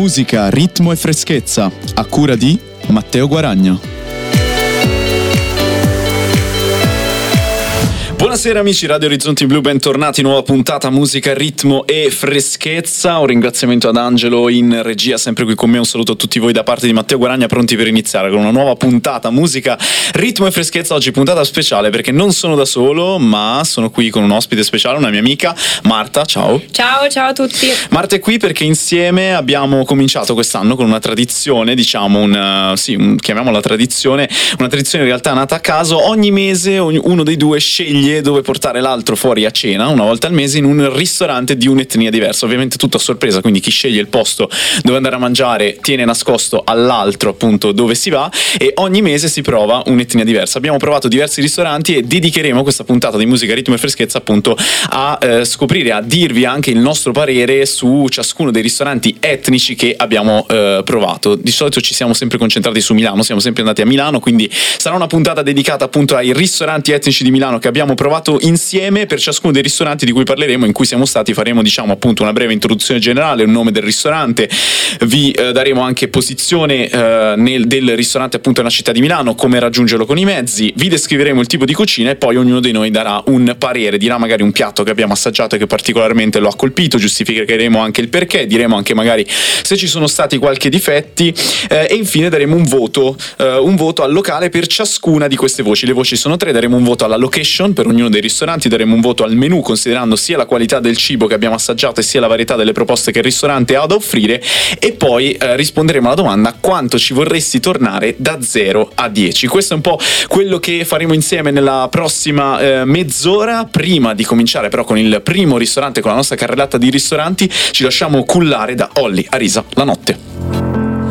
Musica, ritmo e freschezza, a cura di Matteo Guaragno. Buonasera amici Radio Orizzonti Blu, bentornati, nuova puntata musica, ritmo e freschezza. Un ringraziamento ad Angelo in regia, sempre qui con me, un saluto a tutti voi da parte di Matteo Guaragna, pronti per iniziare con una nuova puntata musica, ritmo e freschezza. Oggi puntata speciale perché non sono da solo, ma sono qui con un ospite speciale, una mia amica Marta. Ciao. Ciao a tutti. Marta è qui perché insieme abbiamo cominciato quest'anno con una tradizione, diciamo chiamiamola tradizione, una tradizione in realtà nata a caso. Ogni mese uno dei due sceglie dove portare l'altro fuori a cena, una volta al mese, in un ristorante di un'etnia diversa, ovviamente tutto a sorpresa, quindi chi sceglie il posto dove andare a mangiare tiene nascosto all'altro appunto dove si va, e ogni mese si prova un'etnia diversa. Abbiamo provato diversi ristoranti e dedicheremo questa puntata di musica, ritmo e freschezza appunto a scoprire, a dirvi anche il nostro parere su ciascuno dei ristoranti etnici che abbiamo provato. Di solito ci siamo sempre concentrati su Milano, siamo sempre andati a Milano, quindi sarà una puntata dedicata appunto ai ristoranti etnici di Milano che abbiamo provato insieme. Per ciascuno dei ristoranti di cui parleremo, in cui siamo stati, faremo diciamo appunto una breve introduzione generale, un nome del ristorante, vi daremo anche posizione del ristorante appunto nella città di Milano, come raggiungerlo con i mezzi, vi descriveremo il tipo di cucina e poi ognuno di noi darà un parere, dirà magari un piatto che abbiamo assaggiato e che particolarmente lo ha colpito, giustificheremo anche il perché, diremo anche magari se ci sono stati qualche difetti e infine daremo un voto al locale per ciascuna di queste voci. Le voci sono 3, daremo un voto alla location per ognuno dei ristoranti, daremo un voto al menù considerando sia la qualità del cibo che abbiamo assaggiato e sia la varietà delle proposte che il ristorante ha da offrire, e poi risponderemo alla domanda: quanto ci vorresti tornare da 0 a 10? Questo è un po' quello che faremo insieme nella prossima mezz'ora. Prima di cominciare però con il primo ristorante, con la nostra carrellata di ristoranti, ci lasciamo cullare da Olli Arisa, La notte.